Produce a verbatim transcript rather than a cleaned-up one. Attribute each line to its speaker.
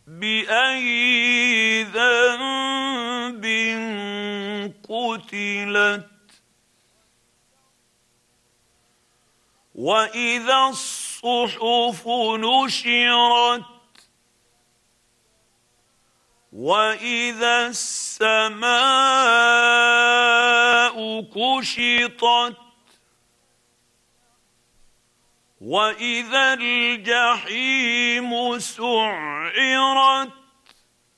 Speaker 1: بأي ذنب قتلت وإذا الصحف نشرت وإذا السماء كشطت وإذا الجحيم سعرت